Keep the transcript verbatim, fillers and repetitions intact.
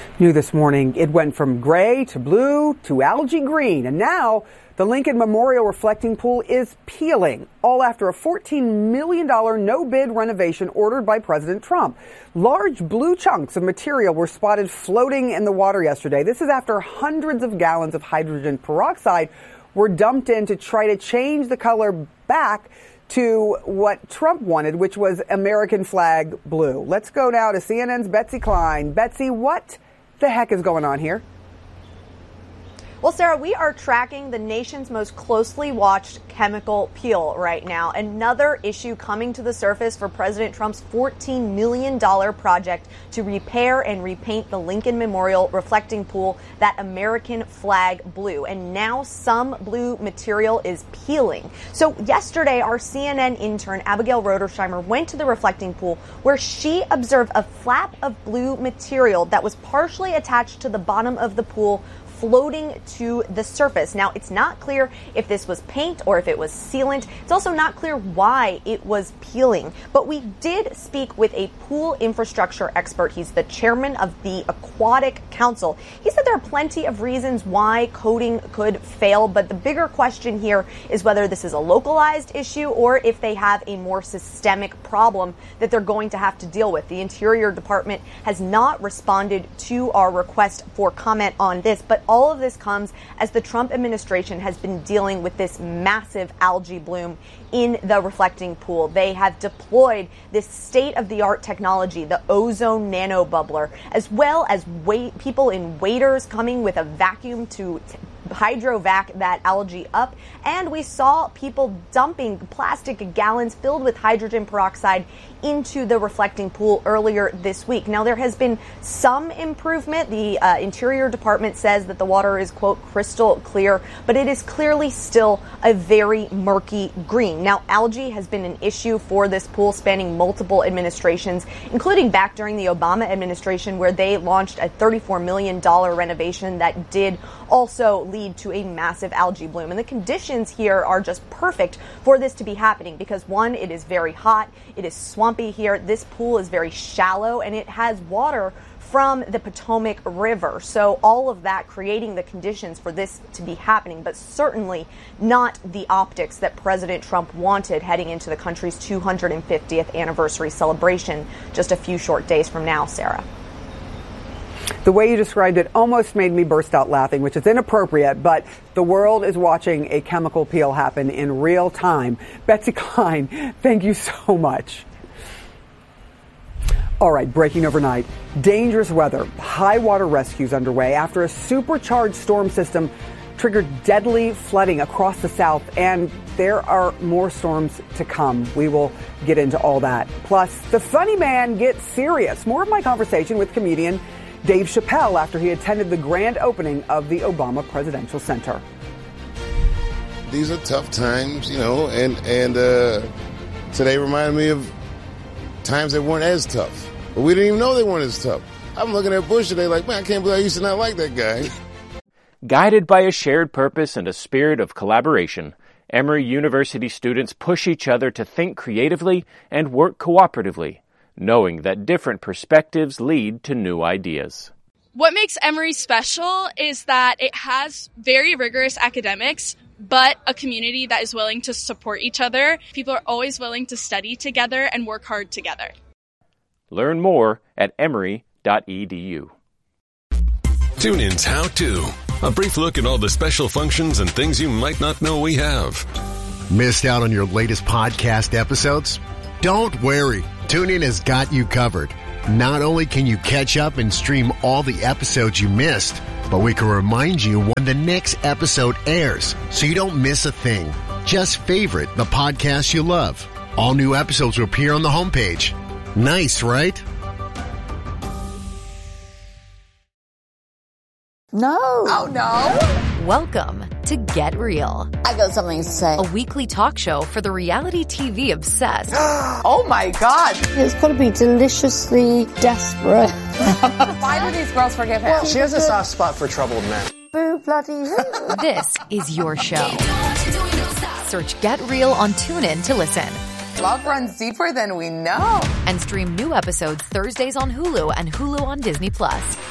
New this morning, it went from gray to blue to algae green, and now the Lincoln Memorial reflecting pool is peeling, all after a fourteen million dollars no-bid renovation ordered by President Trump. Large blue chunks of material were spotted floating in the water yesterday. This is after hundreds of gallons of hydrogen peroxide were dumped in to try to change the color back to what Trump wanted, which was American flag blue. Let's go now to C N N's Betsy Klein. Betsy, what the heck is going on here? Well, Sarah, we are tracking the nation's most closely watched chemical peel right now. Another issue coming to the surface for President Trump's fourteen million dollars project to repair and repaint the Lincoln Memorial reflecting pool that American flag blue. And now some blue material is peeling. So yesterday, our C N N intern, Abigail Rodersheimer, went to the reflecting pool where she observed a flap of blue material that was partially attached to the bottom of the pool, floating to the surface. Now, it's not clear if this was paint or if it was sealant. It's also not clear why it was peeling. But we did speak with a pool infrastructure expert. He's the chairman of the Aquatic Council. He said there are plenty of reasons why coating could fail, but the bigger question here is whether this is a localized issue or if they have a more systemic problem that they're going to have to deal with. The Interior Department has not responded to our request for comment on this, but all of this comes as the Trump administration has been dealing with this massive algae bloom in the reflecting pool. They have deployed this state-of-the-art technology, the ozone nanobubbler, as well as wait, people in waders coming with a vacuum to t- hydrovac that algae up. And we saw people dumping plastic gallons filled with hydrogen peroxide into the reflecting pool earlier this week. Now, there has been some improvement. The uh, Interior Department says that the water is, quote, crystal clear, but it is clearly still a very murky green. Now, algae has been an issue for this pool spanning multiple administrations, including back during the Obama administration, where they launched a thirty-four million dollars renovation that did also lead to a massive algae bloom. And the conditions here are just perfect for this to be happening because, one, it is very hot, it is swampy here, this pool is very shallow, and it has water from the Potomac River. So all of that creating the conditions for this to be happening, but certainly not the optics that President Trump wanted heading into the country's two hundred fiftieth anniversary celebration just a few short days from now, Sarah. The way you described it almost made me burst out laughing, which is inappropriate, but the world is watching a chemical peel happen in real time. Betsy Klein, thank you so much. All right, breaking overnight. Dangerous weather. High water rescues underway after a supercharged storm system triggered deadly flooding across the South, and there are more storms to come. We will get into all that. Plus, the funny man gets serious. More of my conversation with comedian Dave Chappelle after he attended the grand opening of the Obama Presidential Center. These are tough times, you know, and, and uh, today reminded me of times that weren't as tough. But we didn't even know they weren't as tough. I'm looking at Bush today like, man, I can't believe I used to not like that guy. Guided by a shared purpose and a spirit of collaboration, Emory University students push each other to think creatively and work cooperatively, knowing that different perspectives lead to new ideas. What makes Emory special is that it has very rigorous academics, but a community that is willing to support each other. People are always willing to study together and work hard together. Learn more at emory dot e d u. TuneIn's How To. A brief look at all the special functions and things you might not know we have. Missed out on your latest podcast episodes? Don't worry. TuneIn has got you covered. Not only can you catch up and stream all the episodes you missed, but we can remind you when the next episode airs so you don't miss a thing. Just favorite the podcast you love. All new episodes will appear on the homepage. Nice, right? No. Oh, no. Welcome to Get Real. I got something to say. A weekly talk show for the reality T V obsessed. Oh, my God. It's got to be deliciously desperate. Why do these girls forgive him? Well, she has a soft spot for troubled men. Boo bloody who. This is your show. Search Get Real on TuneIn to listen. Love runs deeper than we know. And stream new episodes Thursdays on Hulu and Hulu on Disney Plus.